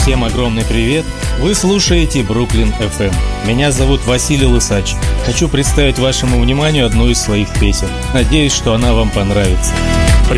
Всем огромный привет! Вы слушаете Бруклин FM. Меня зовут Василий Лысач. Хочу представить вашему вниманию одну из своих песен. Надеюсь, что она вам понравится.